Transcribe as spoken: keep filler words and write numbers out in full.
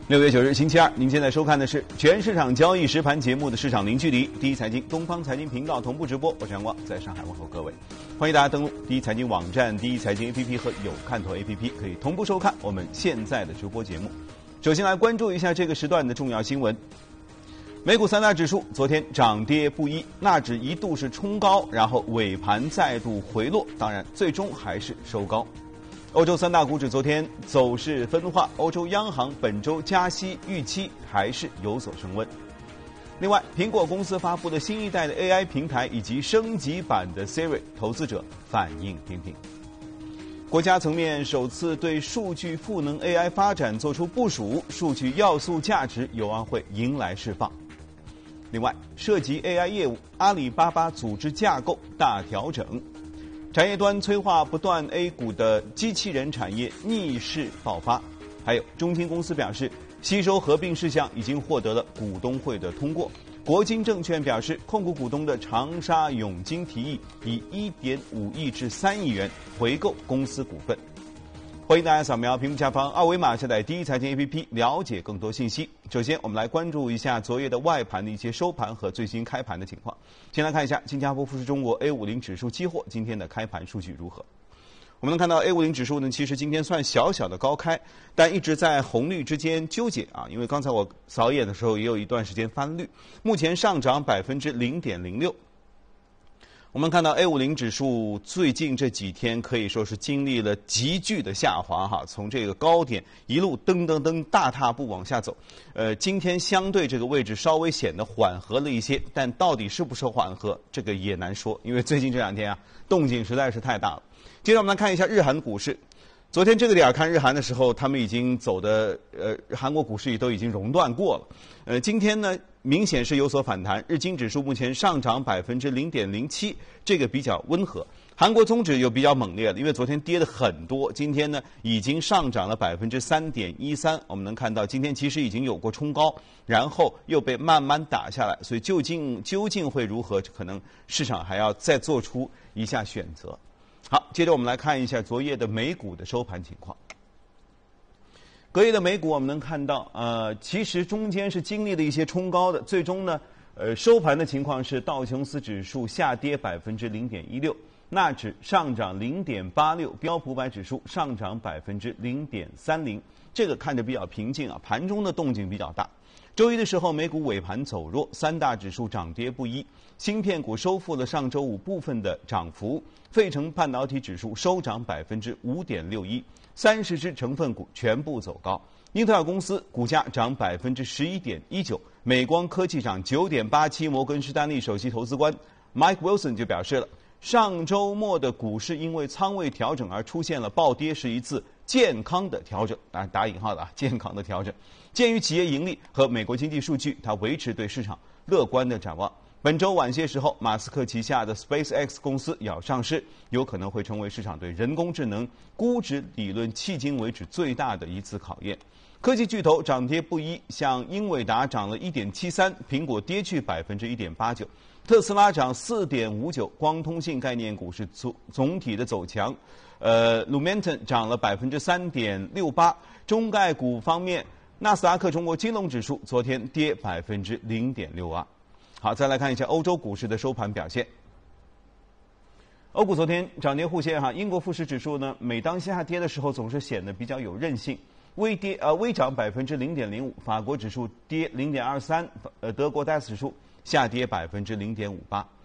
六月九日星期二，您现在收看的是全市场交易实盘节目的市场零距离，第一财经东方财经频道同步直播，我是杨光，在上海问候各位，欢迎大家登录第一财经网站、第一财经 A P P 和有看头 A P P， 可以同步收看我们现在的直播节目。首先来关注一下这个时段的重要新闻。美股三大指数昨天涨跌不一，纳指一度是冲高，然后尾盘再度回落，当然最终还是收高。欧洲三大股指昨天走势分化，欧洲央行本周加息预期还是有所升温。另外，苹果公司发布的新一代的 A I 平台以及升级版的 Siri， 投资者反应平平。国家层面首次对数据赋能 A I 发展做出部署，数据要素价值有望会迎来释放。另外，涉及 A I 业务，阿里巴巴组织架构大调整。产业端催化不断 ，A 股的机器人产业逆势爆发。还有中金公司表示，吸收合并事项已经获得了股东会的通过。国金证券表示，控股股东的长沙永金提议以 一点五亿至三亿元回购公司股份。欢迎大家扫描屏幕下方二维码，下载第一财经 A P P， 了解更多信息。首先，我们来关注一下昨夜的外盘的一些收盘和最新开盘的情况。先来看一下新加坡富时中国 A 五十 指数期货今天的开盘数据如何。我们能看到 A 五十 指数呢，其实今天算小小的高开，但一直在红绿之间纠结啊。因为刚才我扫眼的时候也有一段时间翻绿，目前上涨百分之零点零六。我们看到 A 五十 指数最近这几天可以说是经历了急剧的下滑哈，从这个高点一路噔噔噔大踏步往下走。呃，今天相对这个位置稍微显得缓和了一些，但到底是不是缓和，这个也难说，因为最近这两天啊，动静实在是太大了。接着我们来看一下日韩股市。昨天这个点看日韩的时候，他们已经走的呃，韩国股市也都已经熔断过了。呃，今天呢，明显是有所反弹，日经指数目前上涨百分之零点零七，这个比较温和。韩国综指又比较猛烈了，因为昨天跌的很多，今天呢已经上涨了百分之三点一三。我们能看到今天其实已经有过冲高，然后又被慢慢打下来，所以究竟究竟会如何，可能市场还要再做出一下选择。好，接着我们来看一下昨夜的美股的收盘情况。隔夜的美股我们能看到，呃，其实中间是经历了一些冲高的，最终呢，呃，收盘的情况是道琼斯指数下跌百分之零点一六，纳指上涨零点八六，标普五百指数上涨百分之零点三零，这个看着比较平静啊，盘中的动静比较大。周一的时候，美股尾盘走弱，三大指数涨跌不一，芯片股收复了上周五部分的涨幅，费城半导体指数收涨百分之五点六一，三十只成分股全部走高。英特尔公司股价涨百分之十一点一九，美光科技涨九点八七，摩根士丹利首席投资官 Mike Wilson 就表示了，上周末的股市因为仓位调整而出现了暴跌，是一次健康的调整，当然打引号的啊，健康的调整。鉴于企业盈利和美国经济数据，他维持对市场乐观的展望。本周晚些时候，马斯克旗下的 SpaceX 公司要上市，有可能会成为市场对人工智能估值理论迄今为止最大的一次考验。科技巨头涨跌不一，像英伟达涨了 一点七三， 苹果跌去 百分之一点八九， 特斯拉涨 四点五九， 光通信概念股是总总体的走强。呃 Lumentum 涨了 百分之三点六八， 中概股方面，纳斯达克中国金融指数昨天跌 百分之零点六二。好，再来看一下欧洲股市的收盘表现。欧股昨天涨跌互现哈，英国富时指数呢，每当下跌的时候总是显得比较有韧性，微跌呃微涨百分之零点零五，法国指数跌零点二三，呃德国 D A X 指数下跌百分之零点五八。